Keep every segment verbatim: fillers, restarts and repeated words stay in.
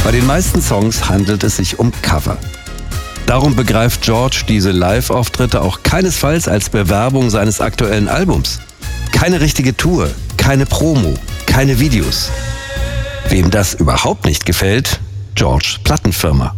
Bei den meisten Songs handelt es sich um Cover. Darum begreift George diese Live-Auftritte auch keinesfalls als Bewerbung seines aktuellen Albums. Keine richtige Tour, keine Promo, keine Videos. Wem das überhaupt nicht gefällt, Georges Plattenfirma.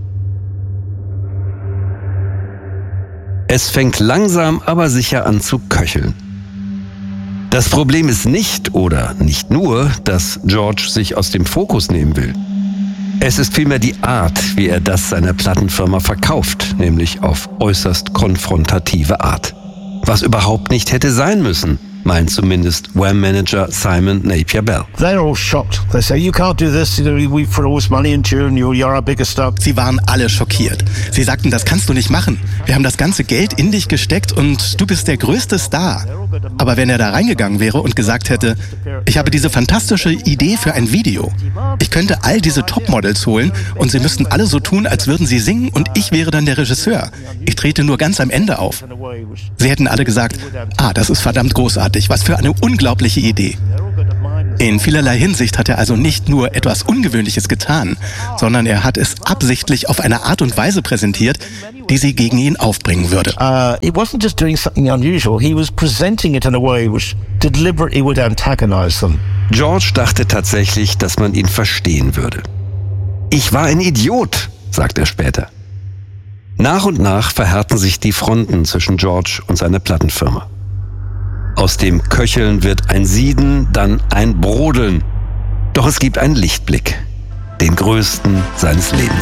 Es fängt langsam, aber sicher an zu köcheln. Das Problem ist nicht oder nicht nur, dass George sich aus dem Fokus nehmen will. Es ist vielmehr die Art, wie er das seiner Plattenfirma verkauft, nämlich auf äußerst konfrontative Art. Was überhaupt nicht hätte sein müssen, meint zumindest Wham-Manager Simon Napier Bell. They're all shocked. They say, you can't do this, we put all this money into you and you're, you're our biggest star. Sie waren alle schockiert. Sie sagten, das kannst du nicht machen. Wir haben das ganze Geld in dich gesteckt und du bist der größte Star. Aber wenn er da reingegangen wäre und gesagt hätte, ich habe diese fantastische Idee für ein Video. Ich könnte all diese Topmodels holen und sie müssten alle so tun, als würden sie singen und ich wäre dann der Regisseur. Ich trete nur ganz am Ende auf. Sie hätten alle gesagt, ah, das ist verdammt großartig. Was für eine unglaubliche Idee. In vielerlei Hinsicht hat er also nicht nur etwas Ungewöhnliches getan, sondern er hat es absichtlich auf eine Art und Weise präsentiert, die sie gegen ihn aufbringen würde. Uh, he wasn't just doing something unusual, he was presenting it in a way which deliberately would antagonize them. George dachte tatsächlich, dass man ihn verstehen würde. Ich war ein Idiot, sagt er später. Nach und nach verhärten sich die Fronten zwischen George und seiner Plattenfirma. Aus dem Köcheln wird ein Sieden, dann ein Brodeln. Doch es gibt einen Lichtblick, den größten seines Lebens.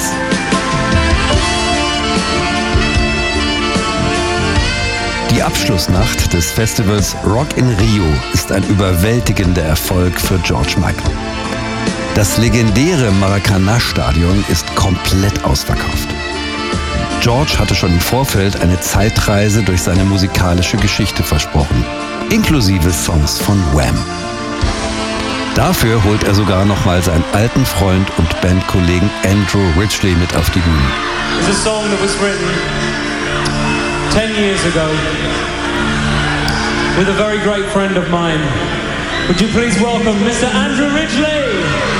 Die Abschlussnacht des Festivals Rock in Rio ist ein überwältigender Erfolg für George Michael. Das legendäre Maracanã-Stadion ist komplett ausverkauft. George hatte schon im Vorfeld eine Zeitreise durch seine musikalische Geschichte versprochen, inklusive Songs von Wham. Dafür holt er sogar nochmal seinen alten Freund und Bandkollegen Andrew Ridgeley mit auf die Bühne. It's a song that was written ten years ago with a very great friend of mine. Would you please welcome Mister Andrew Ridgeley?